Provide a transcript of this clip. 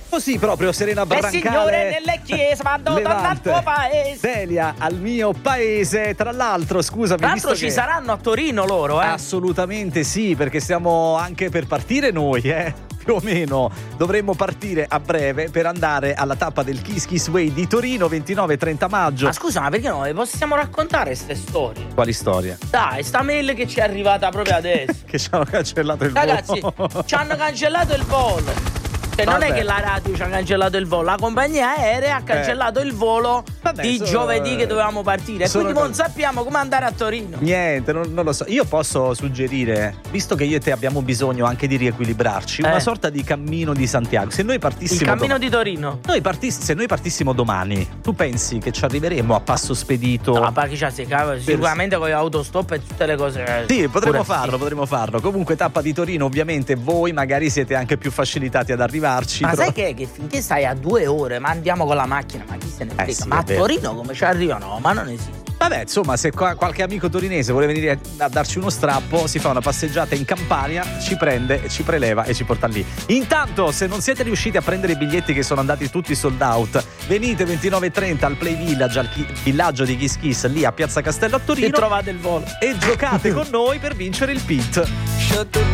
Così proprio, Serena Barrancale. Signore nelle chiese, vado dal tuo paese. Delia, al mio paese. Tra l'altro, scusami, Tra l'altro visto ci che... saranno a Torino loro, Assolutamente sì, perché stiamo anche per partire noi, più o meno. Dovremmo partire a breve per andare alla tappa del Kiss Kiss Way di Torino, 29-30 maggio. Ma scusa, ma perché non le possiamo raccontare queste storie? Quali storie? Dai, sta mail che ci è arrivata proprio adesso. Che ci hanno cancellato il Ragazzi, volo. ci hanno cancellato il volo. Non è che la radio ci ha cancellato il volo, la compagnia aerea ha cancellato il volo di giovedì che dovevamo partire. E quindi non sappiamo come andare a Torino. Niente, non lo so. Io posso suggerire, visto che io e te abbiamo bisogno anche di riequilibrarci, una sorta di cammino di Santiago. Se noi partissimo. Il cammino di Torino. Se noi partissimo domani, tu pensi che ci arriveremo a passo spedito? No, ma chi c'ha sicuramente con l'autostop e tutte le cose. Sì, potremmo farlo. Comunque, tappa di Torino, ovviamente voi magari siete anche più facilitati ad arrivarci. Ma sai che finché stai a 2 ore, ma andiamo con la macchina, ma chi se ne frega? Sì, ma a Torino come ci arrivano? Ma non esiste. Vabbè, insomma, se qualche amico torinese vuole venire a darci uno strappo, si fa una passeggiata in Campania, ci prende, ci preleva e ci porta lì. Intanto, se non siete riusciti a prendere i biglietti che sono andati tutti sold out, venite 29:30 al Play Village, al villaggio di Kiss Kiss, lì a Piazza Castello a Torino, e trovate il volo e giocate con noi per vincere il pit.